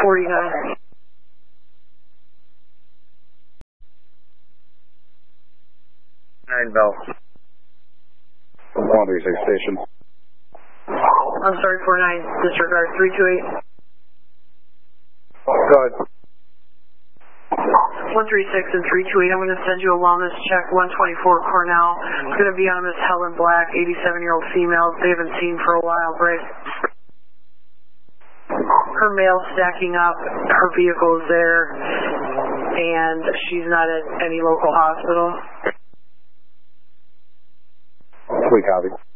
49. 9 Bell. 136 station. I'm sorry, 49, disregard 328. Go ahead. 136 and 328, I'm going to send you a wellness check, 124 Cornell. It's going to be on Miss Helen Black, 87-year-old female. They haven't seen for a while, Bryce. Her mail's stacking up, her vehicle is there, and she's not at any local hospital. We copy.